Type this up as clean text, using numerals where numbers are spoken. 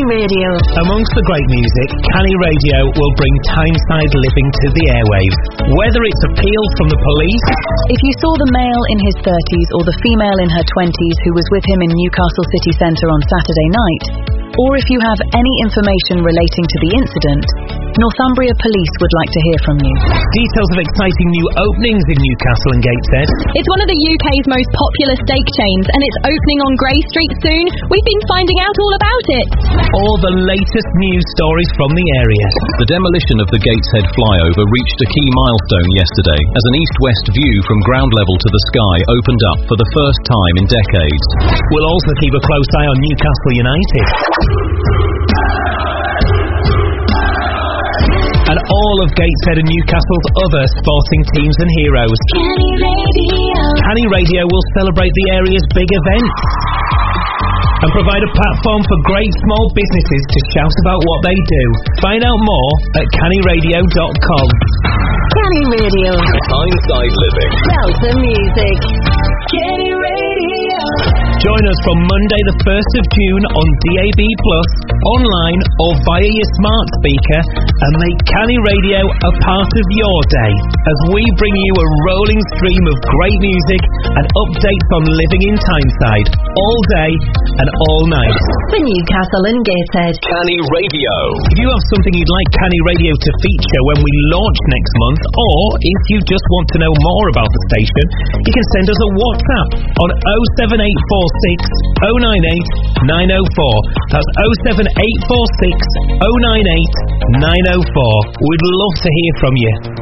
Radio. Amongst the great music, Canny Radio will bring Tyneside living to the airwaves. Whether it's appeal from the police... If you saw the male in his 30s or the female in her 20s who was with him in Newcastle City Centre on Saturday night, or if you have any information relating to the incident, Northumbria Police would like to hear from you. Details of exciting new openings in Newcastle and Gateshead. It's one of the UK's most popular steak chains, and it's opening on Grey Street soon. We've been finding out all about it. All the latest news stories from the area. The demolition of the Gateshead flyover reached a key milestone yesterday as an east-west view from ground level to the sky opened up for the first time in decades. We'll also keep a close eye on Newcastle United. And all of Gateshead and Newcastle's other sporting teams and heroes. Canny Radio. Canny Radio will celebrate the area's big events and provide a platform for great small businesses to shout about what they do. Find out more at cannyradio.com. Canny Radio. Tyneside living. Belter music. Canny Radio. Join us from Monday the 1st of June on DAB+, online or via your smart speaker, and make Canny Radio a part of your day as we bring you a rolling stream of great music and updates on living in Tyneside all day and all night. For Newcastle and Gateshead. Canny Radio. If you have something you'd like Canny Radio to feature when we launch next month, or if you just want to know more about the station, you can send us a WhatsApp on 07846 098 904. That's 07846 098 904. We'd love to hear from you.